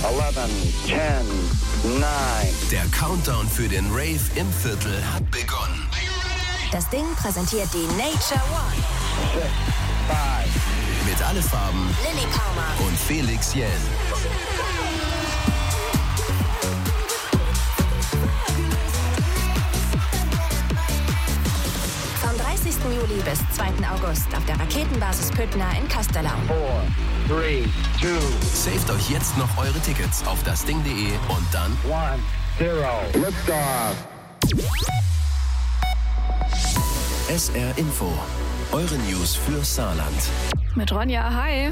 11, 10, 9. Der Countdown für den Rave im Viertel hat begonnen. Das Ding präsentiert die Nature One. 6, 5. Mit Alle Farben, Lilly Paumer und Felix Jähn. Vom 30. Juli bis 2. August auf der Raketenbasis Püttner in Castellau. 4, 3, 2. Saved euch jetzt noch eure Tickets auf dasding.de und dann 1, 0. Liftoff. SR Info. Eure News für Saarland. Mit Ronja, hi.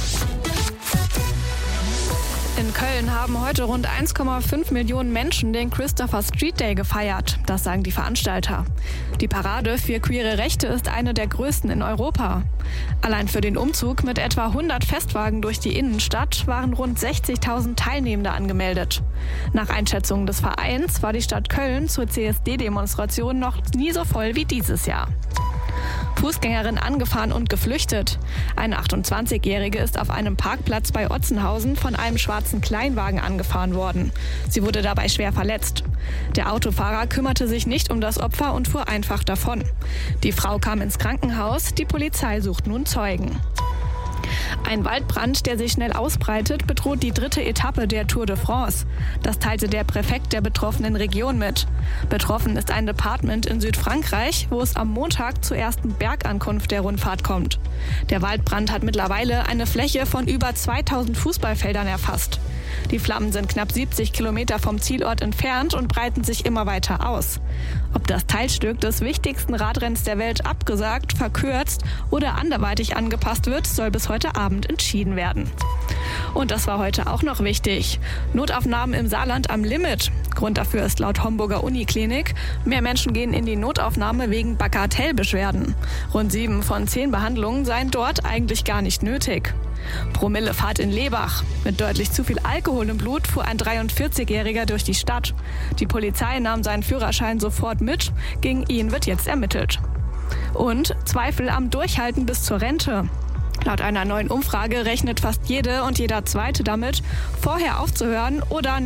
In Köln haben heute rund 1,5 Millionen Menschen den Christopher Street Day gefeiert. Das sagen die Veranstalter. Die Parade für queere Rechte ist eine der größten in Europa. Allein für den Umzug mit etwa 100 Festwagen durch die Innenstadt waren rund 60.000 Teilnehmende angemeldet. Nach Einschätzung des Vereins war die Stadt Köln zur CSD-Demonstration noch nie so voll wie dieses Jahr. Fußgängerin angefahren und geflüchtet. Eine 28-Jährige ist auf einem Parkplatz bei Otzenhausen von einem schwarzen Kleinwagen angefahren worden. Sie wurde dabei schwer verletzt. Der Autofahrer kümmerte sich nicht um das Opfer und fuhr einfach davon. Die Frau kam ins Krankenhaus, die Polizei sucht nun Zeugen. Ein Waldbrand, der sich schnell ausbreitet, bedroht die 3. Etappe der Tour de France. Das teilte der Präfekt der betroffenen Region mit. Betroffen ist ein Departement in Südfrankreich, wo es am Montag zur ersten Bergankunft der Rundfahrt kommt. Der Waldbrand hat mittlerweile eine Fläche von über 2000 Fußballfeldern erfasst. Die Flammen sind knapp 70 Kilometer vom Zielort entfernt und breiten sich immer weiter aus. Ob das Teilstück des wichtigsten Radrenns der Welt abgesagt, verkürzt oder anderweitig angepasst wird, soll bis heute Abend entschieden werden. Und das war heute auch noch wichtig. Notaufnahmen im Saarland am Limit. Grund dafür ist laut Homburger Uniklinik, mehr Menschen gehen in die Notaufnahme wegen Bagatellbeschwerden. Rund 7 von 10 Behandlungen seien dort eigentlich gar nicht nötig. Promillefahrt in Lebach. Mit deutlich zu viel Alkohol im Blut fuhr ein 43-Jähriger durch die Stadt. Die Polizei nahm seinen Führerschein sofort mit. Gegen ihn wird jetzt ermittelt. Und Zweifel am Durchhalten bis zur Rente. Laut einer neuen Umfrage rechnet fast jede und jeder Zweite damit, vorher aufzuhören oder